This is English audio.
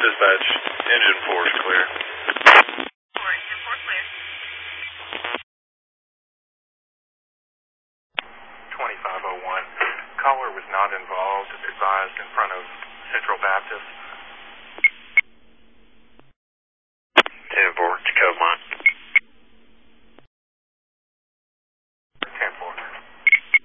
Dispatch, engine 4 is clear. Engine 4 clear. 2501. Caller was not involved, advised in front of Central Baptist.